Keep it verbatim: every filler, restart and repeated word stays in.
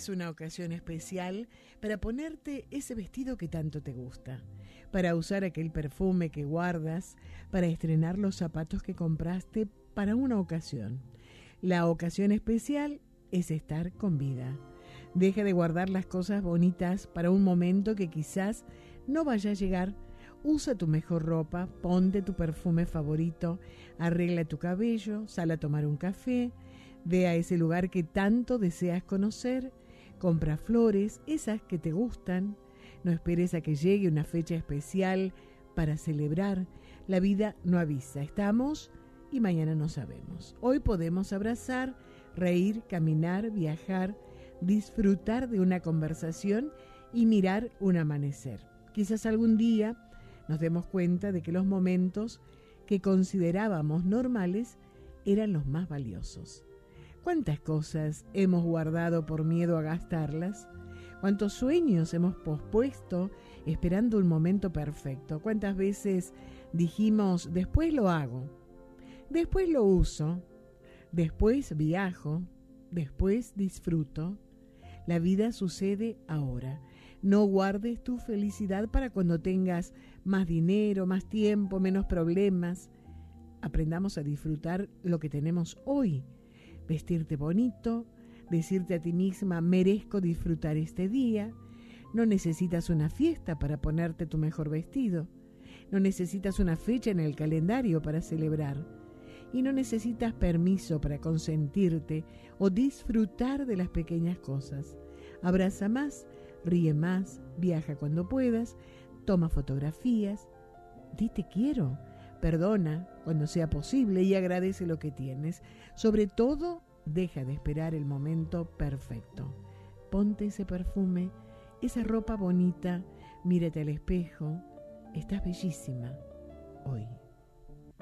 es una ocasión especial para ponerte ese vestido que tanto te gusta, para usar aquel perfume que guardas, para estrenar los zapatos que compraste para una ocasión. La ocasión especial es estar con vida. Deja de guardar las cosas bonitas para un momento que quizás no vaya a llegar. Usa tu mejor ropa, ponte tu perfume favorito, arregla tu cabello, sal a tomar un café, ve a ese lugar que tanto deseas conocer, compra flores, esas que te gustan. No esperes a que llegue una fecha especial para celebrar. La vida no avisa, estamos y mañana no sabemos. Hoy podemos abrazar, reír, caminar, viajar, disfrutar de una conversación y mirar un amanecer. Quizás algún día nos demos cuenta de que los momentos que considerábamos normales eran los más valiosos. ¿Cuántas cosas hemos guardado por miedo a gastarlas? ¿Cuántos sueños hemos pospuesto esperando un momento perfecto? ¿Cuántas veces dijimos, después lo hago, después lo uso, después viajo, después disfruto? La vida sucede ahora. No guardes tu felicidad para cuando tengas más dinero, más tiempo, menos problemas. Aprendamos a disfrutar lo que tenemos hoy. Vestirte bonito, decirte a ti misma, merezco disfrutar este día. No necesitas una fiesta para ponerte tu mejor vestido. No necesitas una fecha en el calendario para celebrar. Y no necesitas permiso para consentirte o disfrutar de las pequeñas cosas. Abraza más, ríe más, viaja cuando puedas, toma fotografías, di te quiero, perdona cuando sea posible y agradece lo que tienes. Sobre todo, deja de esperar el momento perfecto. Ponte ese perfume, esa ropa bonita, mírate al espejo. Estás bellísima hoy.